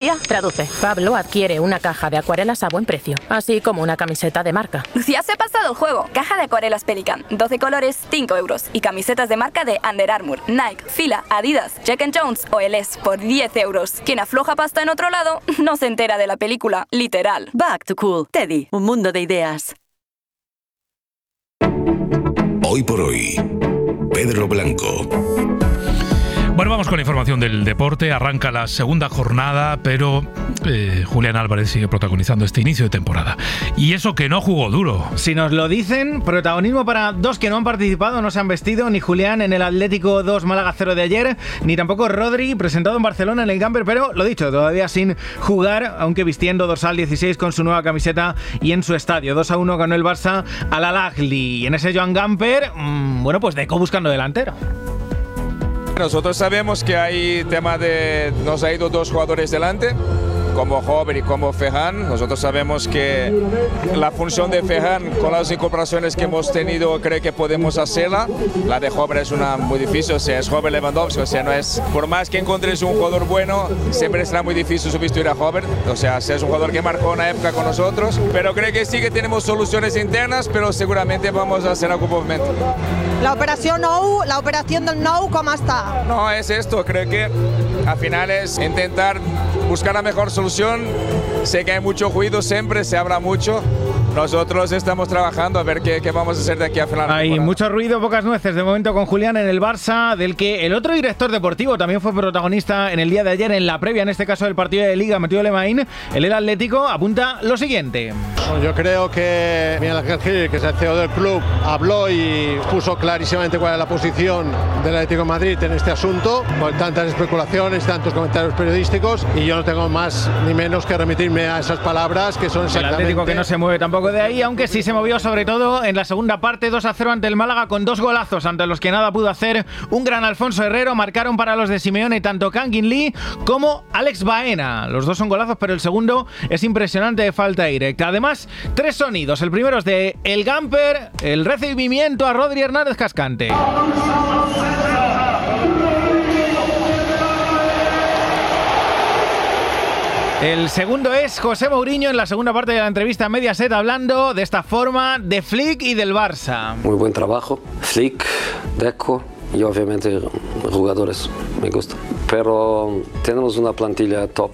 Sofía, traduce. Pablo adquiere una caja de acuarelas a buen precio, así como una camiseta de marca. Ya se ha pasado el juego. Caja de acuarelas Pelican, 12 colores, 5 euros. Y camisetas de marca de Under Armour, Nike, Fila, Adidas, Jack & Jones o LS por 10 euros. Quien afloja pasta en otro lado no se entera de la película, literal. Back to Cool. Teddy, un mundo de ideas. Hoy por hoy, Pedro Blanco. Bueno, vamos con la información del deporte. Arranca la segunda jornada, pero Julián Álvarez sigue protagonizando este inicio de temporada. Y eso que no jugó duro. Si nos lo dicen, protagonismo para dos que no han participado, no se han vestido, ni Julián en el Atlético 2 Málaga 0 de ayer, ni tampoco Rodri, presentado en Barcelona en el Gamper, pero lo dicho, todavía sin jugar, aunque vistiendo dorsal 16 con su nueva camiseta y en su estadio. 2-1 ganó el Barça al Al-Ahly. Y en ese Joan Gamper, bueno, pues Deco buscando delantero. Nosotros sabemos que hay tema de... Nos ha ido dos jugadores delante, como Hover y como Ferran. Nosotros sabemos que la función de Ferran, con las incorporaciones que hemos tenido, creo que podemos hacerla. La de Hover es una muy difícil, o sea, es Hover Lewandowski, o sea, no es... Por más que encuentres un jugador bueno, siempre será muy difícil sustituir a Hover. O sea, es un jugador que marcó una época con nosotros, pero creo que sí que tenemos soluciones internas, pero seguramente vamos a hacer algún movimiento. La operación del Nou, ¿cómo está? No, es esto, creo que al final es intentar buscar la mejor solución. Sé que hay mucho ruido siempre, se habla mucho. Nosotros estamos trabajando a ver qué vamos a hacer de aquí a final. Hay mucho ruido, pocas nueces de momento con Julián en el Barça, del que el otro director deportivo también fue protagonista en el día de ayer, en la previa, en este caso del partido de Liga, Mathieu Lemain. El Atlético apunta lo siguiente. Yo creo que Miguel Ángel Gil, que es el CEO del club, habló y puso clarísimamente cuál es la posición del Atlético de Madrid en este asunto, con tantas especulaciones, tantos comentarios periodísticos, y yo no tengo más ni menos que remitirme a esas palabras que son exactamente... El Atlético que no se mueve tampoco de ahí, aunque sí se movió sobre todo en la segunda parte, 2-0 ante el Málaga, con dos golazos ante los que nada pudo hacer un gran Alfonso Herrero. Marcaron para los de Simeone tanto Kangin Lee como Alex Baena. Los dos son golazos, pero el segundo es impresionante de falta directa. Además, tres sonidos. El primero es de El Gamper, el recibimiento a Rodri Hernández Cascante. El segundo es José Mourinho en la segunda parte de la entrevista a Mediaset, hablando de esta forma de Flick y del Barça. Muy buen trabajo, Flick, Deco y obviamente jugadores, me gusta. Pero tenemos una plantilla top,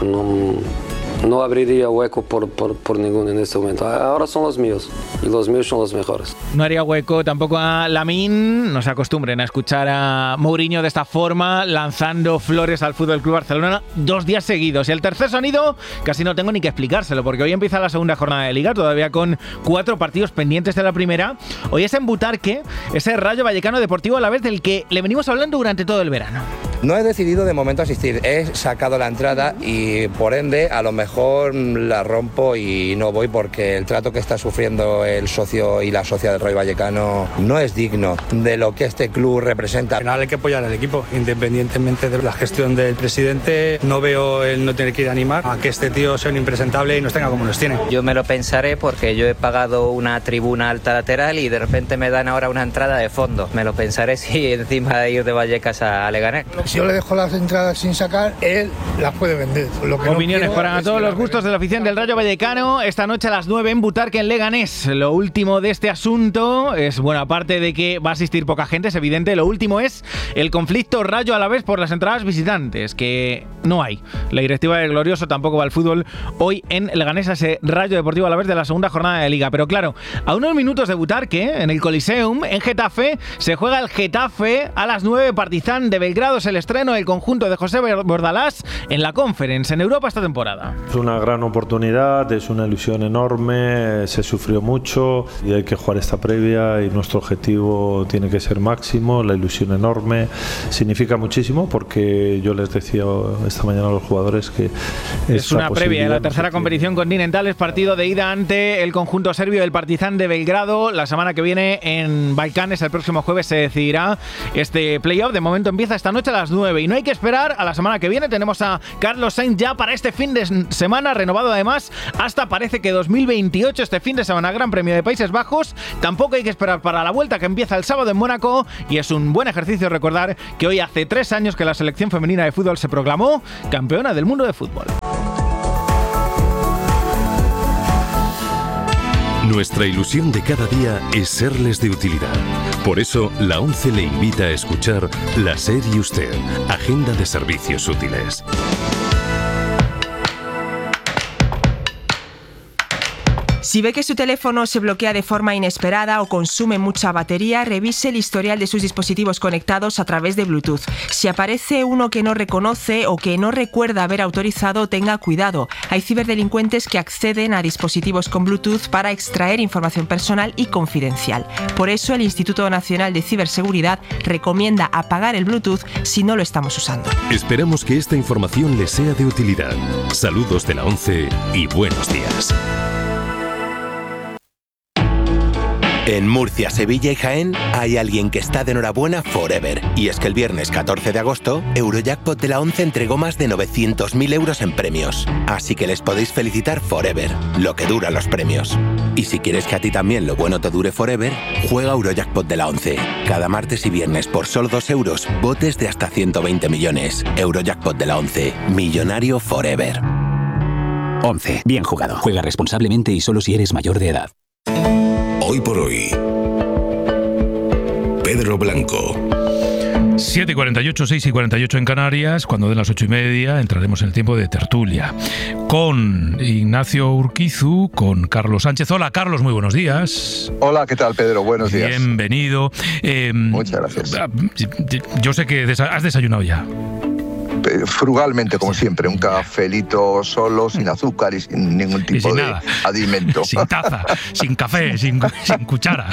no abriría hueco por ninguno en este momento. Ahora son los míos y los míos son los mejores. No haría hueco tampoco a Lamine. No se acostumbren a escuchar a Mourinho de esta forma, lanzando flores al FC Barcelona 2 días seguidos. Y el tercer sonido casi no tengo ni que explicárselo, porque hoy empieza la segunda jornada de Liga, todavía con 4 partidos pendientes de la primera. Hoy es en Butarque, ese Rayo Vallecano Deportivo Alavés del que le venimos hablando durante todo el verano. No he decidido de momento asistir, he sacado la entrada y por ende a lo mejor la rompo y no voy, porque el trato que está sufriendo el socio y la socia del Rayo Vallecano no es digno de lo que este club representa. Al final hay que apoyar al equipo, independientemente de la gestión del presidente. No veo el no tener que ir a animar a que este tío sea un impresentable y nos tenga como nos tiene. Yo me lo pensaré, porque yo he pagado una tribuna alta lateral y de repente me dan ahora una entrada de fondo. Me lo pensaré si encima de ir de Vallecas a Leganés. Si yo le dejo las entradas sin sacar, él las puede vender. Lo que opiniones no para todos los gustos de la afición del Rayo Vallecano. Esta noche a las 9 en Butarque, en Leganés. Lo último de este asunto es, bueno, aparte de que va a asistir poca gente, es evidente, lo último es el conflicto Rayo Alavés por las entradas visitantes, que no hay. La directiva del Glorioso tampoco va al fútbol hoy en Leganés, a ese Rayo Deportivo Alavés de la segunda jornada de Liga. Pero claro, a unos minutos de Butarque, en el Coliseum, en Getafe, se juega el Getafe a las 9. Partizan de Belgrado, es el estreno del conjunto de José Bordalás en la Conference en Europa esta temporada. Es una gran oportunidad, es una ilusión enorme, se sufrió mucho y hay que jugar esta previa, y nuestro objetivo tiene que ser máximo. La ilusión enorme significa muchísimo, porque yo les decía esta mañana a los jugadores que es una previa de la tercera competición continental. Es partido de ida ante el conjunto serbio del Partizan de Belgrado. La semana que viene en Balcanes, el próximo jueves, se decidirá este playoff. De momento empieza esta noche a las 9 y no hay que esperar a la semana que viene. Tenemos a Carlos Sainz ya para este fin de semana, renovado además hasta parece que 2028, este fin de semana, Gran Premio de Países Bajos. Tampoco hay que esperar para la vuelta, que empieza el sábado en Mónaco, y es un buen ejercicio recordar que hoy hace 3 años que la selección femenina de fútbol se proclamó campeona del mundo de fútbol. Nuestra ilusión de cada día es serles de utilidad. Por eso, la ONCE le invita a escuchar La SER y Usted, Agenda de Servicios Útiles. Si ve que su teléfono se bloquea de forma inesperada o consume mucha batería, revise el historial de sus dispositivos conectados a través de Bluetooth. Si aparece uno que no reconoce o que no recuerda haber autorizado, tenga cuidado. Hay ciberdelincuentes que acceden a dispositivos con Bluetooth para extraer información personal y confidencial. Por eso, el Instituto Nacional de Ciberseguridad recomienda apagar el Bluetooth si no lo estamos usando. Esperamos que esta información les sea de utilidad. Saludos de la ONCE y buenos días. En Murcia, Sevilla y Jaén hay alguien que está de enhorabuena forever. Y es que el viernes 14 de agosto, Eurojackpot de la ONCE entregó más de 900.000 euros en premios. Así que les podéis felicitar forever, lo que duran los premios. Y si quieres que a ti también lo bueno te dure forever, juega Eurojackpot de la ONCE. Cada martes y viernes por solo 2 euros, botes de hasta 120 millones. Eurojackpot de la ONCE, millonario forever. 11. Bien jugado. Juega responsablemente y solo si eres mayor de edad. Hoy por hoy, Pedro Blanco. 7:48, 6:48 en Canarias. Cuando den las 8:30 entraremos en el tiempo de tertulia con Ignacio Urquizu, con Carlos Sánchez. Hola Carlos, muy buenos días. Hola, ¿qué tal Pedro? Buenos días. Bienvenido. Muchas gracias. Yo sé que has desayunado ya. Frugalmente, como siempre, un cafelito solo, sin azúcar y sin ningún tipo de alimento. Sin taza, sin café, sin cuchara.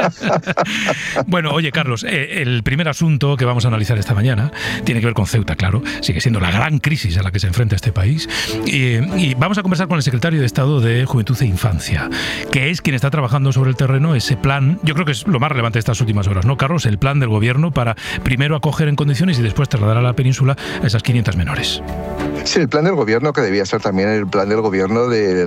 Bueno, oye, Carlos, el primer asunto que vamos a analizar esta mañana tiene que ver con Ceuta, claro. Sigue siendo la gran crisis a la que se enfrenta este país. Y vamos a conversar con el secretario de Estado de Juventud e Infancia, que es quien está trabajando sobre el terreno ese plan. Yo creo que es lo más relevante de estas últimas horas, ¿no, Carlos? El plan del gobierno para primero acoger en condiciones y después trasladar a la península a esas 500 menores. Sí, el plan del gobierno, que debía ser también el plan del gobierno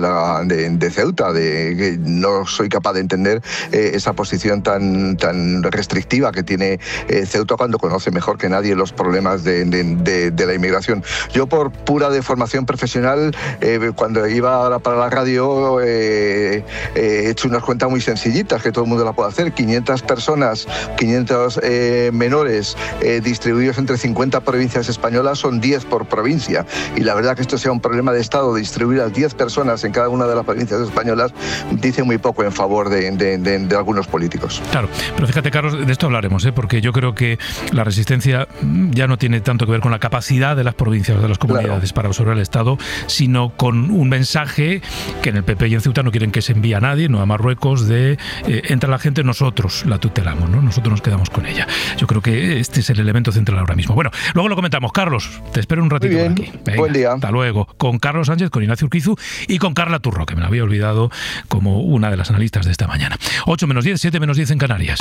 de Ceuta, de que no soy capaz de entender esa posición tan restrictiva que tiene Ceuta cuando conoce mejor que nadie los problemas de la inmigración. Yo, por pura deformación profesional, cuando iba para la radio he hecho unas cuentas muy sencillitas que todo el mundo la puede hacer. 500 personas, 500 menores distribuidos entre 50 provincias españolas son 10 por provincia. Y la verdad que esto sea un problema de Estado, de distribuir a 10 personas en cada una de las provincias españolas, dice muy poco en favor de algunos políticos. Claro, pero fíjate, Carlos, de esto hablaremos, porque yo creo que la resistencia ya no tiene tanto que ver con la capacidad de las provincias o de las comunidades para absorber el Estado, sino con un mensaje que en el PP y en Ceuta no quieren que se envíe a nadie, no a Marruecos, de entra la gente, nosotros la tutelamos, ¿no? Nosotros nos quedamos con ella. Yo creo que este es el elemento central ahora mismo. Bueno, luego lo comentamos. Carlos, te espero un ratito por aquí. Venga, buen día. Hasta luego. Con Carlos Sánchez, con Ignacio Urquizu y con Carla Turro, que me la había olvidado como una de las analistas de esta mañana. 8:10, 7:10 en Canarias.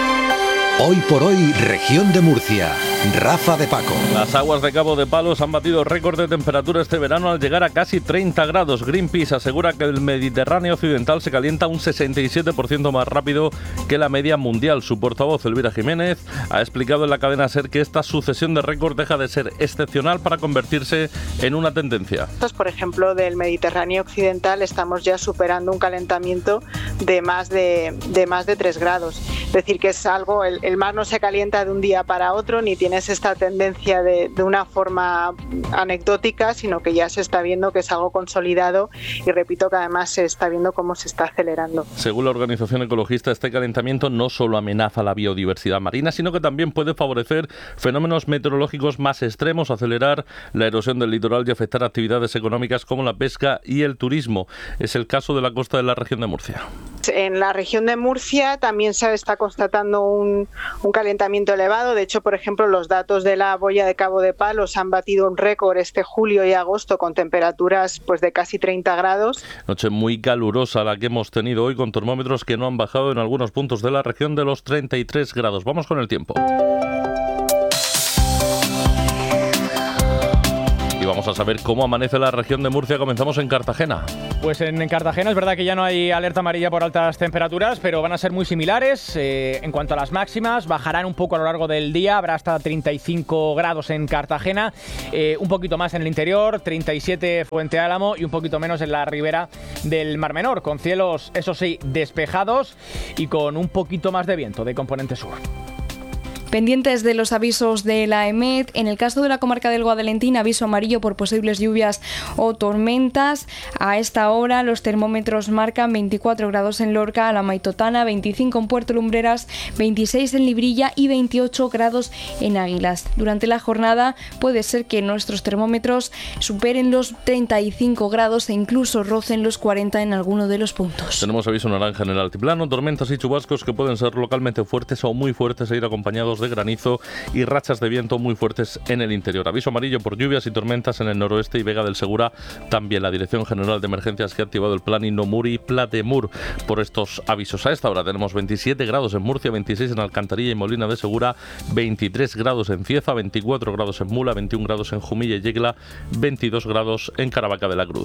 Hoy por hoy, región de Murcia. Rafa de Paco. Las aguas de Cabo de Palos han batido récord de temperatura este verano al llegar a casi 30 grados. Greenpeace asegura que el Mediterráneo occidental se calienta un 67% más rápido que la media mundial. Su portavoz, Elvira Jiménez, ha explicado en la cadena SER que esta sucesión de récord deja de ser excepcional para convertirse en una tendencia. Por ejemplo, del Mediterráneo occidental estamos ya superando un calentamiento de más de 3 grados. Es decir, que es algo, el mar no se calienta de un día para otro, ni tienes esta tendencia de una forma anecdótica, sino que ya se está viendo que es algo consolidado y repito que además se está viendo cómo se está acelerando. Según la organización ecologista, este calentamiento no solo amenaza la biodiversidad marina, sino que también puede favorecer fenómenos meteorológicos más extremos, acelerar la erosión del litoral y afectar actividades económicas como la pesca y el turismo. Es el caso de la costa de la región de Murcia. En la región de Murcia también se está constatando un calentamiento elevado. De hecho, por ejemplo, los datos de la boya de Cabo de Palos han batido un récord este julio y agosto con temperaturas de casi 30 grados. Noche muy calurosa la que hemos tenido hoy, con termómetros que no han bajado en algunos puntos de la región de los 33 grados. Vamos con el tiempo. vamos a saber cómo amanece la región de Murcia. Comenzamos en Cartagena. Pues en Cartagena es verdad que ya no hay alerta amarilla por altas temperaturas, pero van a ser muy similares. En cuanto a las máximas, bajarán un poco a lo largo del día, habrá hasta 35 grados en Cartagena, un poquito más en el interior, 37 Fuente Álamo y un poquito menos en la ribera del Mar Menor, con cielos, eso sí, despejados y con un poquito más de viento de componente sur. Pendientes de los avisos de la EMET, en el caso de la comarca del Guadalentín, aviso amarillo por posibles lluvias o tormentas. A esta hora los termómetros marcan 24 grados en Lorca, La Maitotana, 25 en Puerto Lumbreras, 26 en Librilla y 28 grados en Águilas. Durante la jornada puede ser que nuestros termómetros superen los 35 grados e incluso rocen los 40 en alguno de los puntos. Tenemos aviso naranja en el altiplano, tormentas y chubascos que pueden ser localmente fuertes o muy fuertes e ir acompañados de granizo y rachas de viento muy fuertes en el interior. Aviso amarillo por lluvias y tormentas en el noroeste y Vega del Segura. También la Dirección General de Emergencias que ha activado el plan Innomur y Platemur por estos avisos. A esta hora tenemos 27 grados en Murcia, 26 en Alcantarilla y Molina de Segura, 23 grados en Cieza, 24 grados en Mula, 21 grados en Jumilla y Yegla, 22 grados en Caravaca de la Cruz.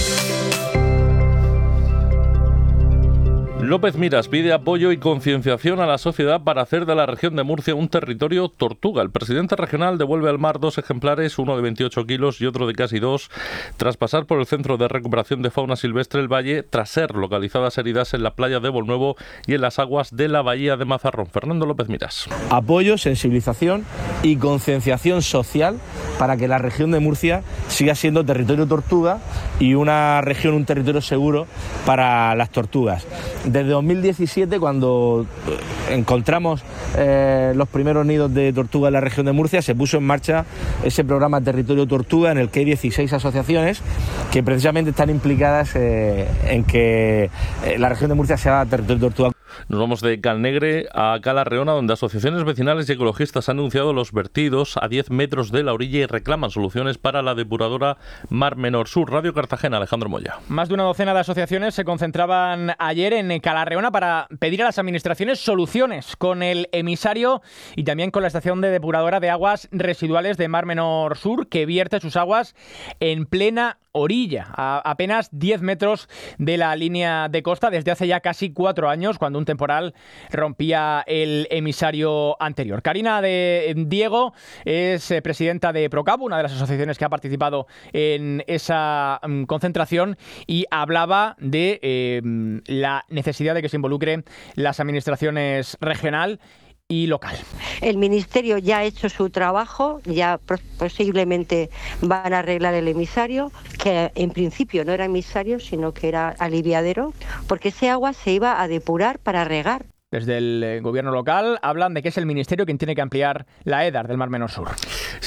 López Miras pide apoyo y concienciación a la sociedad para hacer de la región de Murcia un territorio tortuga. El presidente regional devuelve al mar 2 ejemplares, uno de 28 kilos y otro de casi 2, tras pasar por el Centro de Recuperación de Fauna Silvestre El Valle, tras ser localizadas heridas en la playa de Bolnuevo y en las aguas de la bahía de Mazarrón. Fernando López Miras. Apoyo, sensibilización y concienciación social para que la región de Murcia siga siendo territorio tortuga y una región, un territorio seguro para las tortugas. Desde 2017, cuando encontramos los primeros nidos de tortuga en la región de Murcia, se puso en marcha ese programa Territorio Tortuga, en el que hay 16 asociaciones que precisamente están implicadas en que la región de Murcia sea territorio tortuga. Nos vamos de Calnegre a Calarreona, donde asociaciones vecinales y ecologistas han denunciado los vertidos a 10 metros de la orilla y reclaman soluciones para la depuradora Mar Menor Sur. Radio Cartagena, Alejandro Moya. Más de una docena de asociaciones se concentraban ayer en Calarreona para pedir a las administraciones soluciones con el emisario y también con la estación de depuradora de aguas residuales de Mar Menor Sur, que vierte sus aguas en plena orilla, a apenas 10 metros de la línea de costa, desde hace ya casi 4 años, cuando un temporal rompía el emisario anterior. Karina de Diego es presidenta de Procab, una de las asociaciones que ha participado en esa concentración, y hablaba de la necesidad de que se involucren las administraciones regional y local. El Ministerio ya ha hecho su trabajo, ya posiblemente van a arreglar el emisario, que en principio no era emisario, sino que era aliviadero, porque ese agua se iba a depurar para regar. Desde el gobierno local hablan de que es el Ministerio quien tiene que ampliar la EDAR del Mar Menor Sur.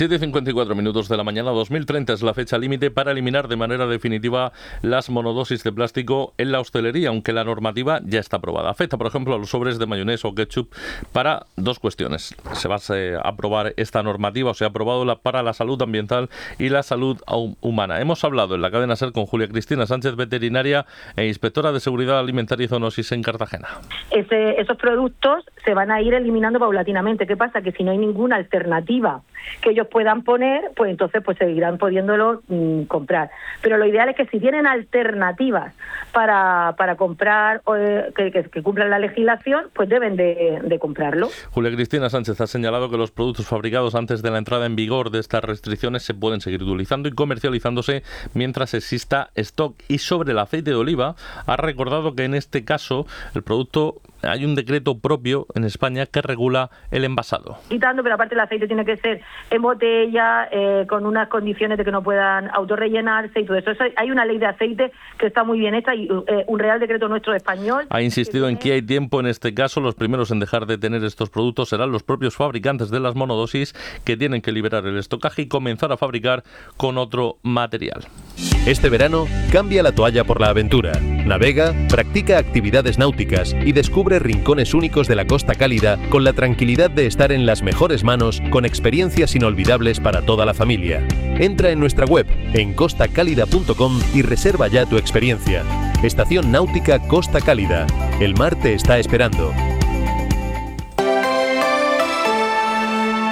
7:54 minutos de la mañana. 2030 es la fecha límite para eliminar de manera definitiva las monodosis de plástico en la hostelería, aunque la normativa ya está aprobada. Afecta, por ejemplo, a los sobres de mayonesa o ketchup para dos cuestiones. Se va a aprobar esta normativa, o se ha aprobado para la salud ambiental y la salud humana. Hemos hablado en la cadena SER con Julia Cristina Sánchez, veterinaria e inspectora de Seguridad Alimentaria y Zoonosis en Cartagena. Esos productos se van a ir eliminando paulatinamente. ¿Qué pasa? Que si no hay ninguna alternativa que ellos puedan poner, pues entonces pues seguirán pudiéndolo comprar. Pero lo ideal es que si tienen alternativas para comprar que cumplan la legislación, pues deben de comprarlo. Julia Cristina Sánchez ha señalado que los productos fabricados antes de la entrada en vigor de estas restricciones se pueden seguir utilizando y comercializándose mientras exista stock. Y sobre el aceite de oliva, ha recordado que en este caso el producto, hay un decreto propio en España que regula el envasado. Quitando, pero aparte el aceite tiene que ser en botella, con unas condiciones de que no puedan autorrellenarse y todo eso. Hay una ley de aceite que está muy bien hecha y un real decreto nuestro español. Ha insistido en que hay tiempo en este caso. Los primeros en dejar de tener estos productos serán los propios fabricantes de las monodosis, que tienen que liberar el estocaje y comenzar a fabricar con otro material. Este verano, cambia la toalla por la aventura. Navega, practica actividades náuticas y descubre rincones únicos de la Costa Cálida con la tranquilidad de estar en las mejores manos, con experiencias inolvidables para toda la familia. Entra en nuestra web, en costacálida.com, y reserva ya tu experiencia. Estación Náutica Costa Cálida. El mar te está esperando.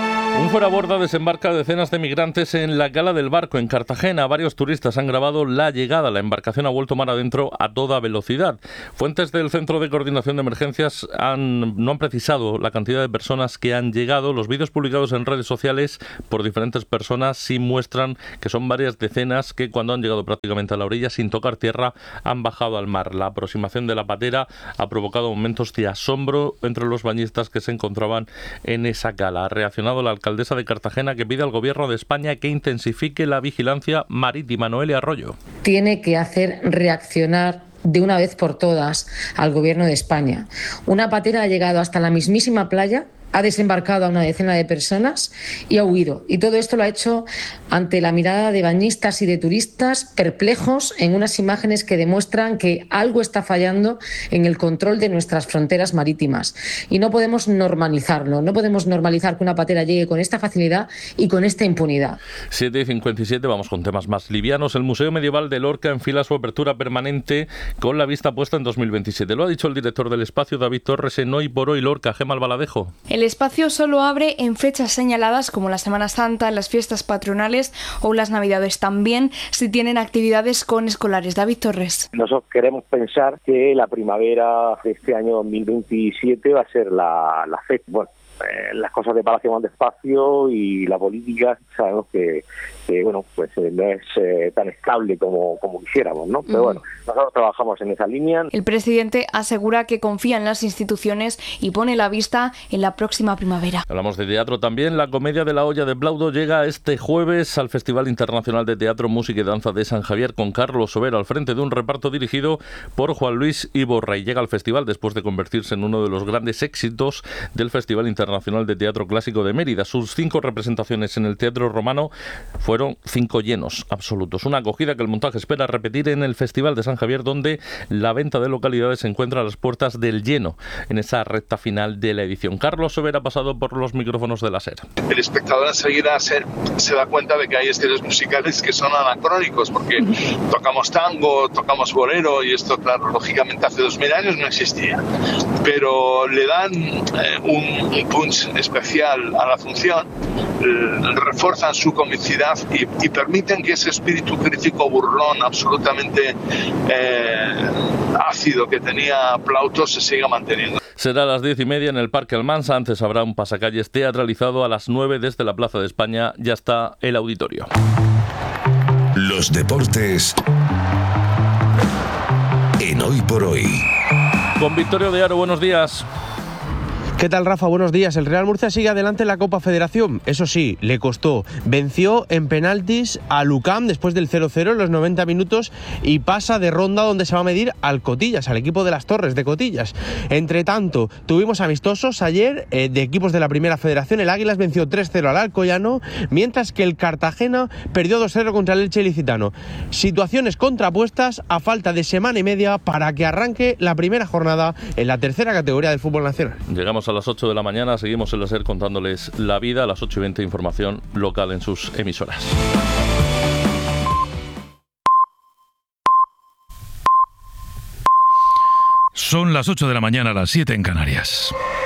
Quien fuera a bordo desembarca decenas de migrantes en la cala del Barco, en Cartagena. Varios turistas han grabado la llegada. La embarcación ha vuelto mar adentro a toda velocidad. Fuentes del Centro de Coordinación de Emergencias no han precisado la cantidad de personas que han llegado. Los vídeos publicados en redes sociales por diferentes personas sí muestran que son varias decenas que, cuando han llegado prácticamente a la orilla sin tocar tierra, han bajado al mar. La aproximación de la patera ha provocado momentos de asombro entre los bañistas que se encontraban en esa cala. Ha reaccionado la alcaldesa de Cartagena, que pide al Gobierno de España que intensifique la vigilancia marítima. Noelia Arroyo. Tiene que hacer reaccionar de una vez por todas al Gobierno de España. Una patera ha llegado hasta la mismísima playa, ha desembarcado a una decena de personas y ha huido. Y todo esto lo ha hecho ante la mirada de bañistas y de turistas perplejos en unas imágenes que demuestran que algo está fallando en el control de nuestras fronteras marítimas. Y no podemos normalizarlo, no podemos normalizar que una patera llegue con esta facilidad y con esta impunidad. 7:57, vamos con temas más livianos. El Museo Medieval de Lorca enfila su apertura permanente con la vista puesta en 2027. Lo ha dicho el director del espacio, David Torres, en Hoy por Hoy Lorca. Gemma Albaladejo. El espacio solo abre en fechas señaladas como la Semana Santa, las fiestas patronales o las Navidades. También si tienen actividades con escolares. David Torres. Nosotros queremos pensar que la primavera de este año 2027 va a ser la fecha. Bueno, las cosas de Palacio van despacio y la política sabemos que bueno, pues no es tan estable como quisiéramos, ¿no? Pero bueno, nosotros trabajamos en esa línea. El presidente asegura que confía en las instituciones y pone la vista en la próxima primavera. Hablamos de teatro también. La Comedia de la Olla de Plaudo llega este jueves al Festival Internacional de Teatro, Música y Danza de San Javier, con Carlos Sobera al frente de un reparto dirigido por Juan Luis Iborra. Y llega al festival después de convertirse en uno de los grandes éxitos del Festival Internacional de Teatro Clásico de Mérida. Sus 5 representaciones en el Teatro Romano fueron 5 llenos absolutos. Una acogida que el montaje espera repetir en el Festival de San Javier, donde la venta de localidades se encuentra a las puertas del lleno en esa recta final de la edición. Carlos Sobera ha pasado por los micrófonos de la SER. El espectador enseguida se da cuenta de que hay estilos musicales que son anacrónicos, porque tocamos tango, tocamos bolero, y esto, claro, lógicamente hace 2000 años no existía. Pero le dan un punch especial a la función, refuerzan su comicidad y permiten que ese espíritu crítico burlón absolutamente ácido que tenía Plauto se siga manteniendo. Será a las 10:30 en el Parque Almansa. Antes habrá un pasacalles teatralizado a las 9 desde la Plaza de España. Ya está el auditorio. Los deportes en Hoy por Hoy. Con Victorio de Aro, buenos días. ¿Qué tal, Rafa? Buenos días. El Real Murcia sigue adelante en la Copa Federación. Eso sí, le costó. Venció en penaltis a Lucam después del 0-0 en los 90 minutos y pasa de ronda, donde se va a medir al Cotillas, al equipo de las Torres de Cotillas. Entre tanto, tuvimos amistosos ayer de equipos de la Primera Federación. El Águilas venció 3-0 al Alcoyano, mientras que el Cartagena perdió 2-0 contra el Elche Ilicitano. Situaciones contrapuestas a falta de semana y media para que arranque la primera jornada en la tercera categoría del fútbol nacional. Llegamos a las 8 de la mañana, seguimos en la SER contándoles la vida. A las 8:20 información local en sus emisoras. Son las 8 de la mañana, las 7 en Canarias.